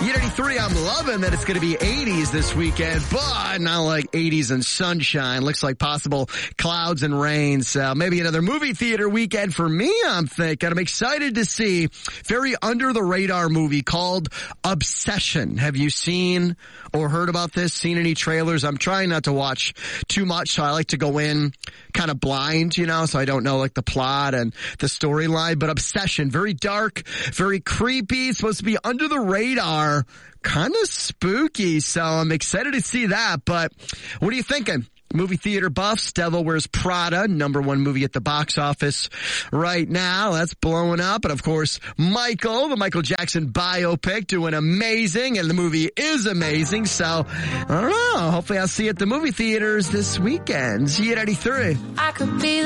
83, I'm loving that it's going to be 80s this weekend, but not like 80s and sunshine. Looks like possible clouds and rain. So maybe another movie theater weekend for me, I'm thinking. I'm excited to see very under the radar movie called Obsession. Have you seen or heard about this? Seen any trailers? I'm trying not to watch too much, so I like to go in kind of blind, so I don't know like the plot and the storyline. But Obsession, very dark, very creepy. It's supposed to be under the radar, kind of spooky. So I'm excited to see that. But what are you thinking? Movie theater buffs, Devil Wears Prada, #1 movie at the box office right now. That's blowing up. And of course, Michael, the Michael Jackson biopic, doing amazing. And the movie is amazing. So, I don't know. Hopefully I'll see you at the movie theaters this weekend. See you at 83. I could be